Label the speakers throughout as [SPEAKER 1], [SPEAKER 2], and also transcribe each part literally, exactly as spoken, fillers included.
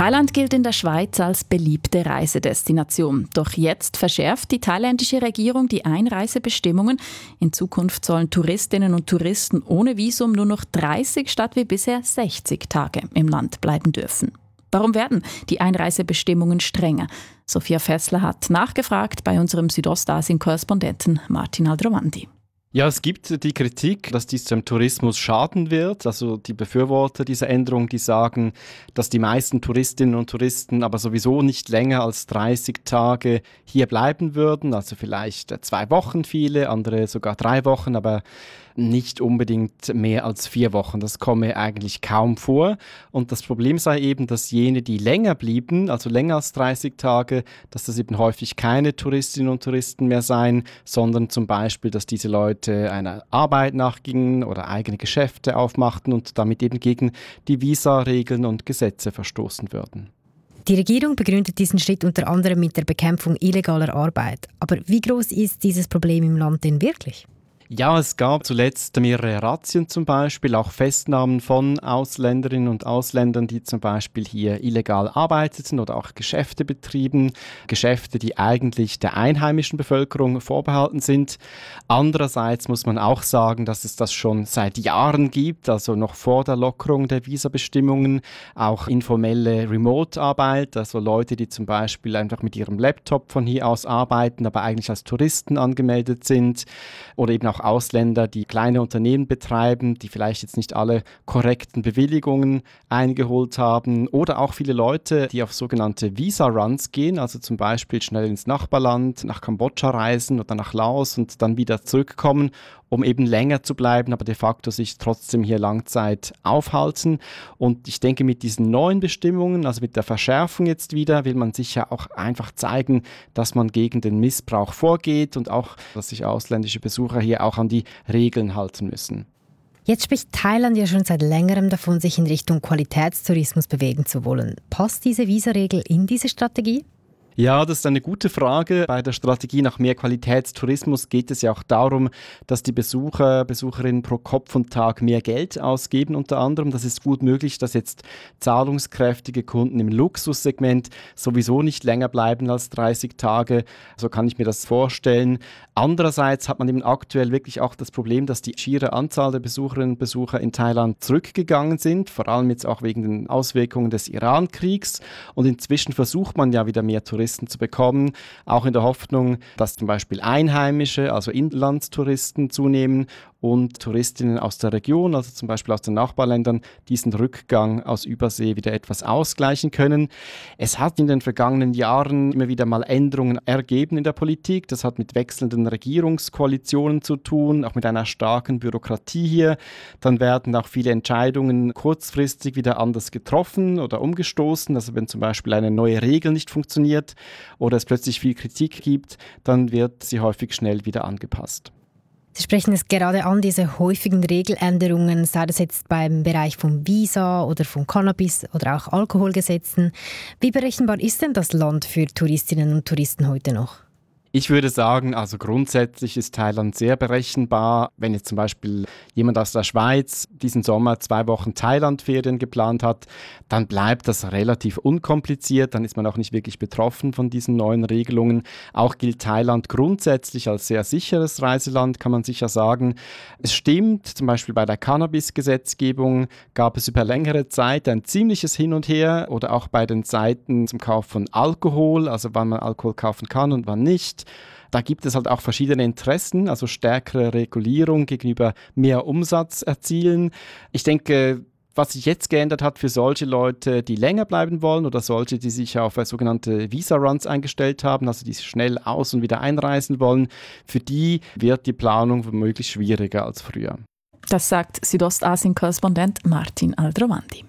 [SPEAKER 1] Thailand gilt in der Schweiz als beliebte Reisedestination. Doch jetzt verschärft die thailändische Regierung die Einreisebestimmungen. In Zukunft sollen Touristinnen und Touristen ohne Visum nur noch dreißig statt wie bisher sechzig Tage im Land bleiben dürfen. Warum werden die Einreisebestimmungen strenger? Sophia Fessler hat nachgefragt bei unserem Südostasien-Korrespondenten Martin Aldrovandi.
[SPEAKER 2] Ja, es gibt die Kritik, dass dies dem Tourismus schaden wird. Also die Befürworter dieser Änderung, die sagen, dass die meisten Touristinnen und Touristen aber sowieso nicht länger als dreißig Tage hier bleiben würden. Also vielleicht zwei Wochen viele, andere sogar drei Wochen, aber nicht unbedingt mehr als vier Wochen. Das komme eigentlich kaum vor. Und das Problem sei eben, dass jene, die länger blieben, also länger als dreißig Tage, dass das eben häufig keine Touristinnen und Touristen mehr seien, sondern zum Beispiel, dass diese Leute einer Arbeit nachgingen oder eigene Geschäfte aufmachten und damit eben gegen die Visa-Regeln und Gesetze verstoßen würden.
[SPEAKER 3] Die Regierung begründet diesen Schritt unter anderem mit der Bekämpfung illegaler Arbeit. Aber wie groß ist dieses Problem im Land denn wirklich?
[SPEAKER 2] Ja, es gab zuletzt mehrere Razzien zum Beispiel, auch Festnahmen von Ausländerinnen und Ausländern, die zum Beispiel hier illegal arbeiteten oder auch Geschäfte betrieben. Geschäfte, die eigentlich der einheimischen Bevölkerung vorbehalten sind. Andererseits muss man auch sagen, dass es das schon seit Jahren gibt, also noch vor der Lockerung der Visabestimmungen, auch informelle Remote-Arbeit, also Leute, die zum Beispiel einfach mit ihrem Laptop von hier aus arbeiten, aber eigentlich als Touristen angemeldet sind, oder eben auch Ausländer, die kleine Unternehmen betreiben, die vielleicht jetzt nicht alle korrekten Bewilligungen eingeholt haben, oder auch viele Leute, die auf sogenannte Visa-Runs gehen, also zum Beispiel schnell ins Nachbarland, nach Kambodscha reisen oder nach Laos und dann wieder zurückkommen, um eben länger zu bleiben, aber de facto sich trotzdem hier Langzeit aufhalten. Und ich denke, mit diesen neuen Bestimmungen, also mit der Verschärfung jetzt wieder, will man sicher auch einfach zeigen, dass man gegen den Missbrauch vorgeht und auch, dass sich ausländische Besucher hier auch an die Regeln halten müssen.
[SPEAKER 3] Jetzt spricht Thailand ja schon seit längerem davon, sich in Richtung Qualitätstourismus bewegen zu wollen. Passt diese Visaregel in diese Strategie?
[SPEAKER 2] Ja, das ist eine gute Frage. Bei der Strategie nach mehr Qualitätstourismus geht es ja auch darum, dass die Besucher, Besucherinnen pro Kopf und Tag mehr Geld ausgeben unter anderem. Das ist gut möglich, dass jetzt zahlungskräftige Kunden im Luxussegment sowieso nicht länger bleiben als dreißig Tage. So kann ich mir das vorstellen. Andererseits hat man eben aktuell wirklich auch das Problem, dass die schiere Anzahl der Besucherinnen und Besucher in Thailand zurückgegangen sind, vor allem jetzt auch wegen den Auswirkungen des Iran-Kriegs. Und inzwischen versucht man ja wieder mehr Touristen zu bekommen, auch in der Hoffnung, dass zum Beispiel Einheimische, also Inlandstouristen zunehmen und Touristinnen aus der Region, also zum Beispiel aus den Nachbarländern, diesen Rückgang aus Übersee wieder etwas ausgleichen können. Es hat in den vergangenen Jahren immer wieder mal Änderungen ergeben in der Politik. Das hat mit wechselnden Regierungskoalitionen zu tun, auch mit einer starken Bürokratie hier. Dann werden auch viele Entscheidungen kurzfristig wieder anders getroffen oder umgestoßen. Also wenn zum Beispiel eine neue Regel nicht funktioniert oder es plötzlich viel Kritik gibt, dann wird sie häufig schnell wieder angepasst.
[SPEAKER 3] Sie sprechen es gerade an, diese häufigen Regeländerungen, sei das jetzt beim Bereich von Visa oder von Cannabis oder auch Alkoholgesetzen. Wie berechenbar ist denn das Land für Touristinnen und Touristen heute noch?
[SPEAKER 2] Ich würde sagen, also grundsätzlich ist Thailand sehr berechenbar. Wenn jetzt zum Beispiel jemand aus der Schweiz diesen Sommer zwei Wochen Thailandferien geplant hat, dann bleibt das relativ unkompliziert. Dann ist man auch nicht wirklich betroffen von diesen neuen Regelungen. Auch gilt Thailand grundsätzlich als sehr sicheres Reiseland, kann man sicher sagen. Es stimmt, zum Beispiel bei der Cannabis-Gesetzgebung gab es über längere Zeit ein ziemliches Hin und Her oder auch bei den Seiten zum Kauf von Alkohol, also wann man Alkohol kaufen kann und wann nicht. Da gibt es halt auch verschiedene Interessen, also stärkere Regulierung gegenüber mehr Umsatz erzielen. Ich denke, was sich jetzt geändert hat für solche Leute, die länger bleiben wollen oder solche, die sich auf sogenannte Visa-Runs eingestellt haben, also die schnell aus- und wieder einreisen wollen, für die wird die Planung womöglich schwieriger als früher.
[SPEAKER 1] Das sagt Südostasien-Korrespondent Martin Aldrovandi.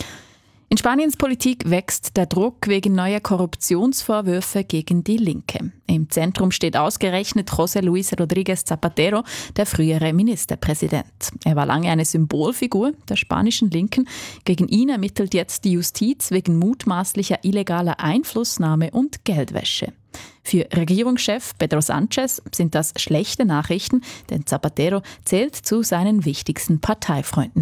[SPEAKER 1] In Spaniens Politik wächst der Druck wegen neuer Korruptionsvorwürfe gegen die Linke. Im Zentrum steht ausgerechnet José Luis Rodríguez Zapatero, der frühere Ministerpräsident. Er war lange eine Symbolfigur der spanischen Linken. Gegen ihn ermittelt jetzt die Justiz wegen mutmaßlicher illegaler Einflussnahme und Geldwäsche. Für Regierungschef Pedro Sánchez sind das schlechte Nachrichten, denn Zapatero zählt zu seinen wichtigsten Parteifreunden.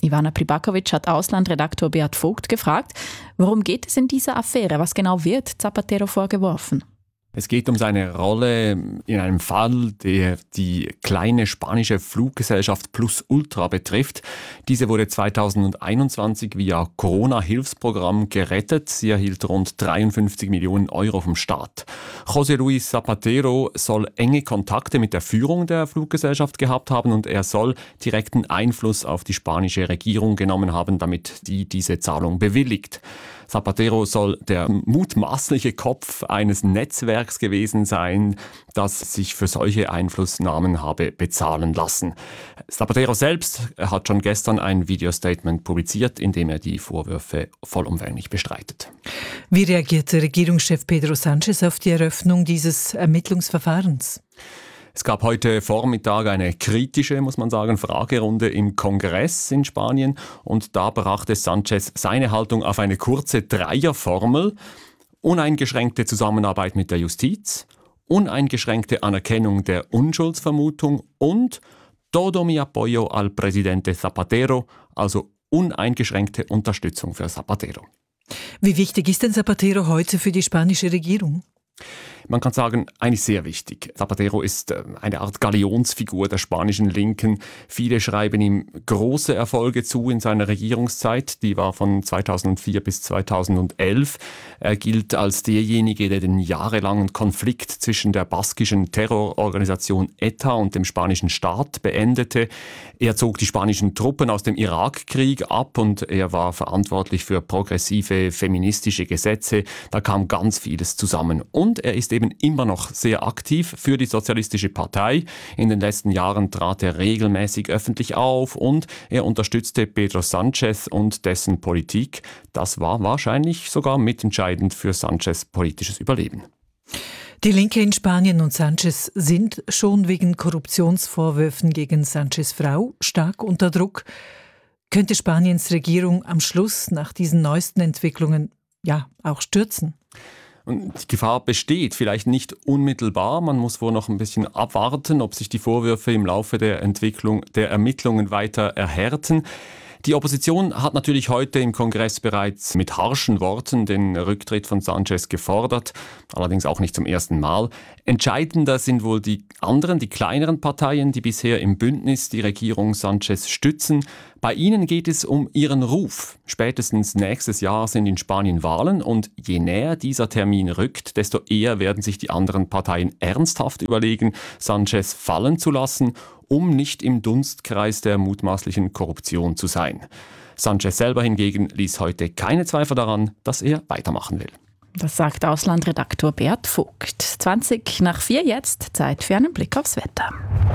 [SPEAKER 1] Ivana Pribakovic hat Auslandredaktor Beat Vogt gefragt, worum geht es in dieser Affäre? Was genau wird Zapatero vorgeworfen?
[SPEAKER 4] Es geht um seine Rolle in einem Fall, der die kleine spanische Fluggesellschaft Plus Ultra betrifft. Diese wurde zweitausendeinundzwanzig via Corona-Hilfsprogramm gerettet. Sie erhielt rund dreiundfünfzig Millionen Euro vom Staat. José Luis Zapatero soll enge Kontakte mit der Führung der Fluggesellschaft gehabt haben und er soll direkten Einfluss auf die spanische Regierung genommen haben, damit die diese Zahlung bewilligt. Zapatero soll der mutmaßliche Kopf eines Netzwerks gewesen sein, das sich für solche Einflussnahmen habe bezahlen lassen. Zapatero selbst hat schon gestern ein Videostatement publiziert, in dem er die Vorwürfe vollumfänglich bestreitet.
[SPEAKER 5] Wie reagierte Regierungschef Pedro Sánchez auf die Eröffnung dieses Ermittlungsverfahrens?
[SPEAKER 4] Es gab heute Vormittag eine kritische, muss man sagen, Fragerunde im Kongress in Spanien und da brachte Sánchez seine Haltung auf eine kurze Dreierformel: uneingeschränkte Zusammenarbeit mit der Justiz, uneingeschränkte Anerkennung der Unschuldsvermutung und todo mi apoyo al presidente Zapatero, also uneingeschränkte Unterstützung für Zapatero.
[SPEAKER 5] Wie wichtig ist denn Zapatero heute für die spanische Regierung?
[SPEAKER 4] Man kann sagen, eigentlich sehr wichtig. Zapatero ist eine Art Galionsfigur der spanischen Linken. Viele schreiben ihm große Erfolge zu in seiner Regierungszeit. Die war von zweitausendvier bis zweitausendelf. Er gilt als derjenige, der den jahrelangen Konflikt zwischen der baskischen Terrororganisation E T A und dem spanischen Staat beendete. Er zog die spanischen Truppen aus dem Irakkrieg ab und er war verantwortlich für progressive feministische Gesetze. Da kam ganz vieles zusammen. Und er ist eben immer noch sehr aktiv für die Sozialistische Partei. In den letzten Jahren trat er regelmäßig öffentlich auf und er unterstützte Pedro Sánchez und dessen Politik. Das war wahrscheinlich sogar mitentscheidend für Sánchez' politisches Überleben.
[SPEAKER 5] Die Linke in Spanien und Sánchez sind schon wegen Korruptionsvorwürfen gegen Sánchez' Frau stark unter Druck. Könnte Spaniens Regierung am Schluss nach diesen neuesten Entwicklungen ja auch stürzen?
[SPEAKER 4] Und die Gefahr besteht, vielleicht nicht unmittelbar. Man muss wohl noch ein bisschen abwarten, ob sich die Vorwürfe im Laufe der Entwicklung der Ermittlungen weiter erhärten. Die Opposition hat natürlich heute im Kongress bereits mit harschen Worten den Rücktritt von Sánchez gefordert, allerdings auch nicht zum ersten Mal. Entscheidender sind wohl die anderen, die kleineren Parteien, die bisher im Bündnis die Regierung Sánchez stützen. Bei ihnen geht es um ihren Ruf. Spätestens nächstes Jahr sind in Spanien Wahlen und je näher dieser Termin rückt, desto eher werden sich die anderen Parteien ernsthaft überlegen, Sánchez fallen zu lassen, um nicht im Dunstkreis der mutmaßlichen Korruption zu sein. Sánchez selber hingegen ließ heute keine Zweifel daran, dass er weitermachen will.
[SPEAKER 1] Das sagt Auslandredaktor Beat Vogt. zwanzig nach vier jetzt, Zeit für einen Blick aufs Wetter.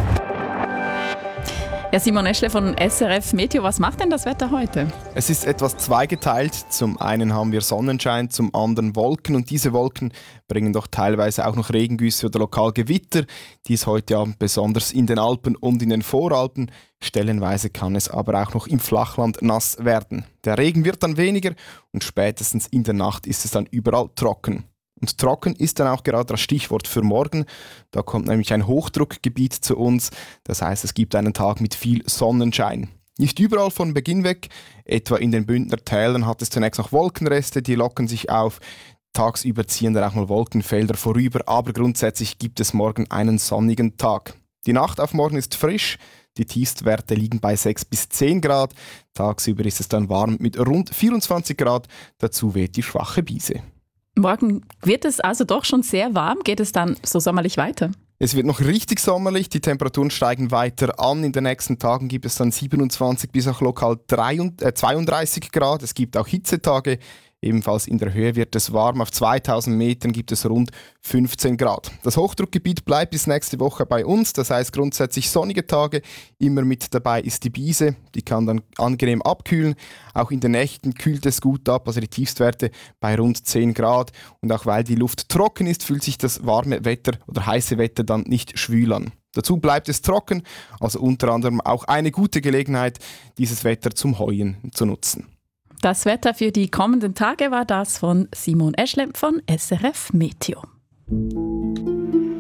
[SPEAKER 1] Ja, Simon Eschle von S R F Meteo, was macht denn das Wetter heute?
[SPEAKER 6] Es ist etwas zweigeteilt. Zum einen haben wir Sonnenschein, zum anderen Wolken. Und diese Wolken bringen doch teilweise auch noch Regengüsse oder lokal Gewitter. Dies heute Abend besonders in den Alpen und in den Voralpen. Stellenweise kann es aber auch noch im Flachland nass werden. Der Regen wird dann weniger und spätestens in der Nacht ist es dann überall trocken. Und trocken ist dann auch gerade das Stichwort für morgen. Da kommt nämlich ein Hochdruckgebiet zu uns. Das heißt, es gibt einen Tag mit viel Sonnenschein. Nicht überall von Beginn weg. Etwa in den Bündner Tälern hat es zunächst noch Wolkenreste, die lockern sich auf. Tagsüber ziehen dann auch mal Wolkenfelder vorüber, aber grundsätzlich gibt es morgen einen sonnigen Tag. Die Nacht auf morgen ist frisch. Die Tiefstwerte liegen bei sechs bis zehn Grad. Tagsüber ist es dann warm mit rund vierundzwanzig Grad. Dazu weht die schwache Brise.
[SPEAKER 1] Morgen wird es also doch schon sehr warm. Geht es dann so sommerlich weiter?
[SPEAKER 6] Es wird noch richtig sommerlich, die Temperaturen steigen weiter an. In den nächsten Tagen gibt es dann siebenundzwanzig bis auch lokal zweiunddreißig Grad. Es gibt auch Hitzetage. Ebenfalls in der Höhe wird es warm. Auf zweitausend Metern gibt es rund fünfzehn Grad. Das Hochdruckgebiet bleibt bis nächste Woche bei uns. Das heißt grundsätzlich sonnige Tage. Immer mit dabei ist die Brise. Die kann dann angenehm abkühlen. Auch in den Nächten kühlt es gut ab. Also die Tiefstwerte bei rund zehn Grad. Und auch weil die Luft trocken ist, fühlt sich das warme Wetter oder heiße Wetter dann nicht schwül an. Dazu bleibt es trocken. Also unter anderem auch eine gute Gelegenheit, dieses Wetter zum Heuen zu nutzen.
[SPEAKER 1] Das Wetter für die kommenden Tage war das von Simon Eschle von S R F Meteo.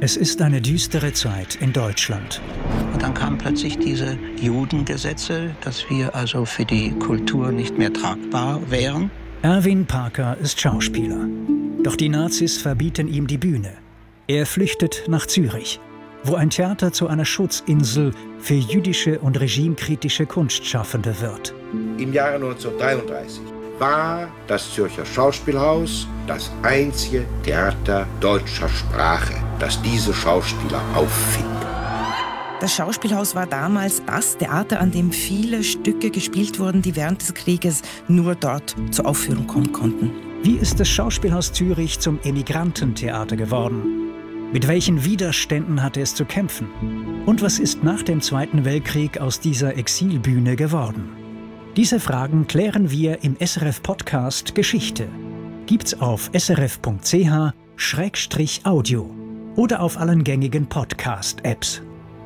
[SPEAKER 7] Es ist eine düstere Zeit in Deutschland.
[SPEAKER 8] Und dann kamen plötzlich diese Judengesetze, dass wir also für die Kultur nicht mehr tragbar wären.
[SPEAKER 7] Erwin Parker ist Schauspieler. Doch die Nazis verbieten ihm die Bühne. Er flüchtet nach Zürich, wo ein Theater zu einer Schutzinsel für jüdische und regimekritische Kunstschaffende wird.
[SPEAKER 9] Im Jahre neunzehnhundertdreiunddreißig war das Zürcher Schauspielhaus das einzige Theater deutscher Sprache, das diese Schauspieler auffing.
[SPEAKER 10] Das Schauspielhaus war damals das Theater, an dem viele Stücke gespielt wurden, die während des Krieges nur dort zur Aufführung kommen konnten.
[SPEAKER 7] Wie ist das Schauspielhaus Zürich zum Emigrantentheater geworden? Mit welchen Widerständen hatte es zu kämpfen? Und was ist nach dem Zweiten Weltkrieg aus dieser Exilbühne geworden? Diese Fragen klären wir im S R F-Podcast Geschichte. Gibt's auf s r f punkt c h schrägstrich audio oder auf allen gängigen Podcast-Apps.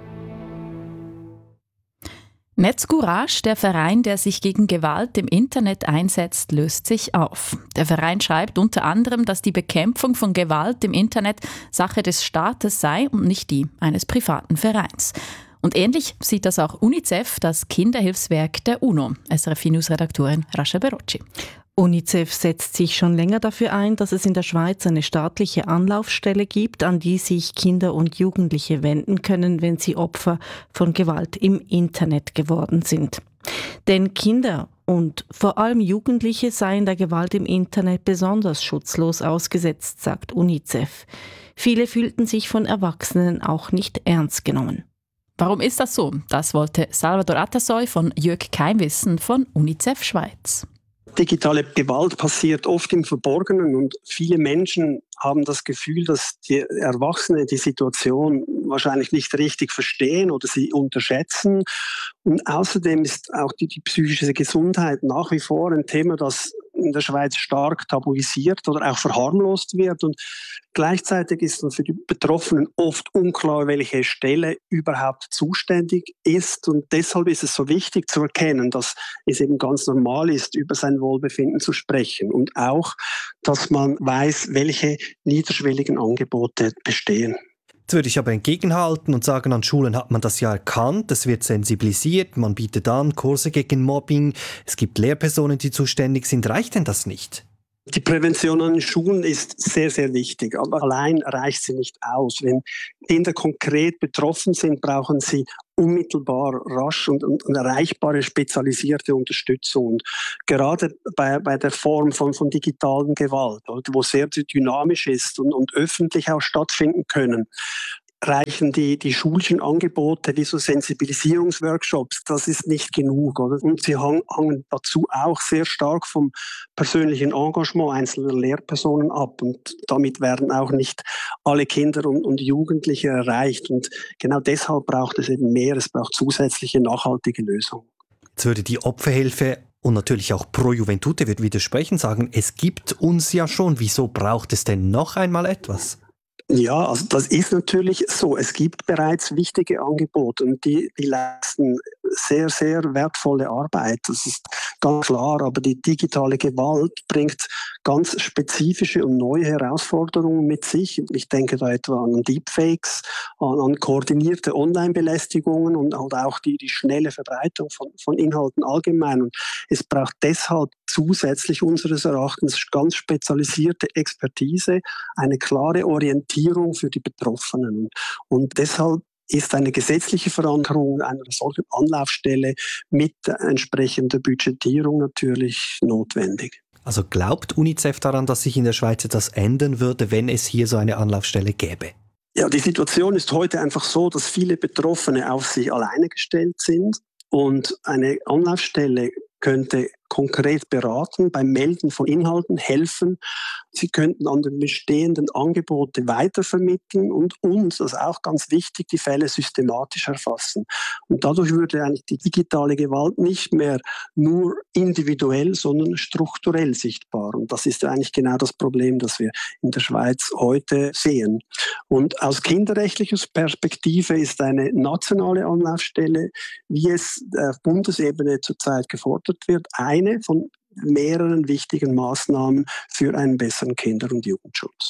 [SPEAKER 1] Netzcourage, der Verein, der sich gegen Gewalt im Internet einsetzt, löst sich auf. Der Verein schreibt unter anderem, dass die Bekämpfung von Gewalt im Internet Sache des Staates sei und nicht die eines privaten Vereins. Und ähnlich sieht das auch UNICEF, das Kinderhilfswerk der UNO. S R F-News-Redaktorin Rachel Berocci.
[SPEAKER 11] UNICEF setzt sich schon länger dafür ein, dass es in der Schweiz eine staatliche Anlaufstelle gibt, an die sich Kinder und Jugendliche wenden können, wenn sie Opfer von Gewalt im Internet geworden sind. Denn Kinder und vor allem Jugendliche seien der Gewalt im Internet besonders schutzlos ausgesetzt, sagt UNICEF. Viele fühlten sich von Erwachsenen auch nicht ernst genommen.
[SPEAKER 1] Warum ist das so? Das wollte Salvador Atasoy von Jörg Keim wissen von UNICEF Schweiz.
[SPEAKER 12] Digitale Gewalt passiert oft im Verborgenen und viele Menschen haben das Gefühl, dass die Erwachsenen die Situation wahrscheinlich nicht richtig verstehen oder sie unterschätzen. Und außerdem ist auch die, die psychische Gesundheit nach wie vor ein Thema, das in der Schweiz stark tabuisiert oder auch verharmlost wird. Und gleichzeitig ist dann für die Betroffenen oft unklar, welche Stelle überhaupt zuständig ist. Und deshalb ist es so wichtig zu erkennen, dass es eben ganz normal ist, über sein Wohlbefinden zu sprechen. Und auch, dass man weiß, welche niederschwelligen Angebote bestehen.
[SPEAKER 13] Jetzt würde ich aber entgegenhalten und sagen, an Schulen hat man das ja erkannt, es wird sensibilisiert, man bietet an Kurse gegen Mobbing, es gibt Lehrpersonen, die zuständig sind. Reicht denn das nicht?
[SPEAKER 12] Die Prävention an den Schulen ist sehr, sehr wichtig, aber allein reicht sie nicht aus. Wenn Kinder konkret betroffen sind, brauchen sie unmittelbar, rasch und, und, und erreichbare spezialisierte Unterstützung. Und gerade bei, bei der Form von, von digitalen Gewalt, wo sehr dynamisch ist und, und öffentlich auch stattfinden können, reichen die, die schulischen Angebote wie so Sensibilisierungsworkshops, das ist nicht genug. Oder? Und sie hang, hangen dazu auch sehr stark vom persönlichen Engagement einzelner Lehrpersonen ab. Und damit werden auch nicht alle Kinder und, und Jugendliche erreicht. Und genau deshalb braucht es eben mehr, es braucht zusätzliche nachhaltige Lösungen.
[SPEAKER 13] Jetzt würde die Opferhilfe und natürlich auch Pro Juventute wird widersprechen, sagen, es gibt uns ja schon, wieso braucht es denn noch einmal etwas?
[SPEAKER 12] Ja, also das ist natürlich so. Es gibt bereits wichtige Angebote und die, die leisten sehr, sehr wertvolle Arbeit. Das ist ganz klar, aber die digitale Gewalt bringt ganz spezifische und neue Herausforderungen mit sich. Ich denke da etwa an Deepfakes, an, an koordinierte Online-Belästigungen und halt auch die, die schnelle Verbreitung von, von Inhalten allgemein. Und es braucht deshalb zusätzlich unseres Erachtens ganz spezialisierte Expertise, eine klare Orientierung für die Betroffenen. Und deshalb ist eine gesetzliche Verankerung einer solchen Anlaufstelle mit entsprechender Budgetierung natürlich notwendig.
[SPEAKER 13] Also glaubt UNICEF daran, dass sich in der Schweiz etwas ändern würde, wenn es hier so eine Anlaufstelle gäbe?
[SPEAKER 12] Ja, die Situation ist heute einfach so, dass viele Betroffene auf sich alleine gestellt sind und eine Anlaufstelle könnte konkret beraten, beim Melden von Inhalten helfen. Sie könnten an den bestehenden Angebote weitervermitteln und uns, das ist auch ganz wichtig, die Fälle systematisch erfassen. Und dadurch würde eigentlich die digitale Gewalt nicht mehr nur individuell, sondern strukturell sichtbar. Und das ist eigentlich genau das Problem, das wir in der Schweiz heute sehen. Und aus kinderrechtlicher Perspektive ist eine nationale Anlaufstelle, wie es auf Bundesebene zurzeit gefordert wird, ein Eine von mehreren wichtigen Maßnahmen für einen besseren Kinder- und Jugendschutz.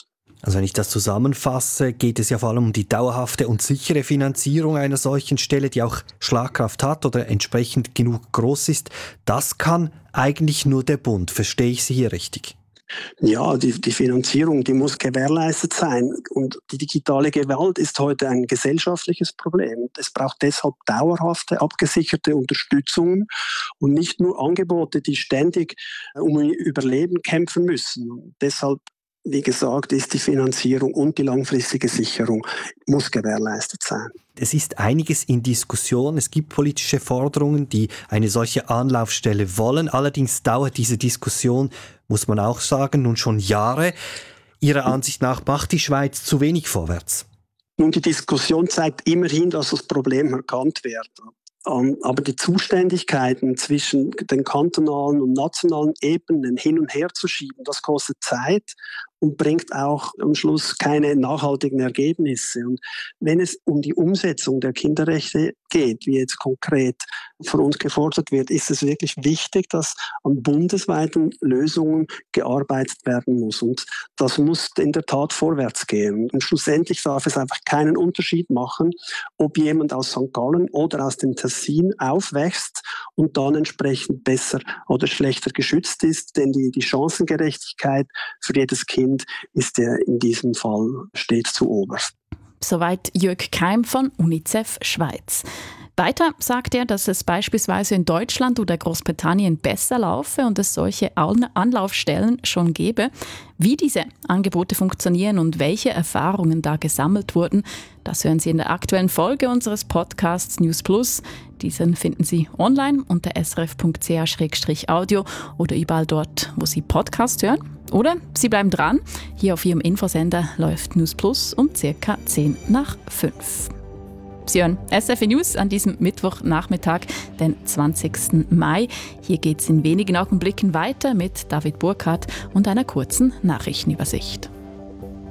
[SPEAKER 13] Also wenn ich das zusammenfasse, geht es ja vor allem um die dauerhafte und sichere Finanzierung einer solchen Stelle, die auch Schlagkraft hat oder entsprechend genug groß ist. Das kann eigentlich nur der Bund. Verstehe ich Sie hier richtig?
[SPEAKER 12] Ja, die, die Finanzierung, die muss gewährleistet sein. Und die digitale Gewalt ist heute ein gesellschaftliches Problem. Es braucht deshalb dauerhafte, abgesicherte Unterstützung und nicht nur Angebote, die ständig um ihr Überleben kämpfen müssen. Und deshalb, wie gesagt, ist die Finanzierung und die langfristige Sicherung muss gewährleistet sein.
[SPEAKER 13] Es ist einiges in Diskussion. Es gibt politische Forderungen, die eine solche Anlaufstelle wollen. Allerdings dauert diese Diskussion, muss man auch sagen, nun schon Jahre. Ihrer Ansicht nach macht die Schweiz zu wenig vorwärts?
[SPEAKER 12] Nun, die Diskussion zeigt immerhin, dass das Problem erkannt wird. Aber die Zuständigkeiten zwischen den kantonalen und nationalen Ebenen hin und her zu schieben, das kostet Zeit und bringt auch am Schluss keine nachhaltigen Ergebnisse. Und wenn es um die Umsetzung der Kinderrechte geht, wie jetzt konkret von uns gefordert wird, ist es wirklich wichtig, dass an bundesweiten Lösungen gearbeitet werden muss. Und das muss in der Tat vorwärts gehen. Und schlussendlich darf es einfach keinen Unterschied machen, ob jemand aus Sankt Gallen oder aus dem Tessin aufwächst und dann entsprechend besser oder schlechter geschützt ist. Denn die, die Chancengerechtigkeit für jedes Kind ist ja in diesem Fall stets zu oberst.
[SPEAKER 1] Soweit Jörg Keim von UNICEF Schweiz. Weiter sagt er, dass es beispielsweise in Deutschland oder Großbritannien besser laufe und es solche Anlaufstellen schon gäbe. Wie diese Angebote funktionieren und welche Erfahrungen da gesammelt wurden, das hören Sie in der aktuellen Folge unseres Podcasts News Plus. Diesen finden Sie online unter s r f punkt c h slash audio oder überall dort, wo Sie Podcast hören. Oder Sie bleiben dran. Hier auf Ihrem Infosender läuft News Plus um circa zehn nach fünf. Sie hören S R F News an diesem Mittwochnachmittag, den zwanzigsten Mai. Hier geht es in wenigen Augenblicken weiter mit David Burkhardt und einer kurzen Nachrichtenübersicht.